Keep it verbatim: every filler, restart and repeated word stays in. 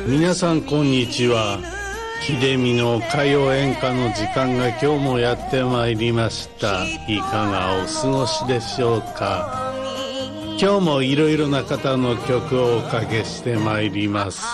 皆さんこんにちは。秀美の歌謡演歌の時間が今日もやってまいりました。いかがお過ごしでしょうか。今日もいろいろな方の曲をおかけしてまいります。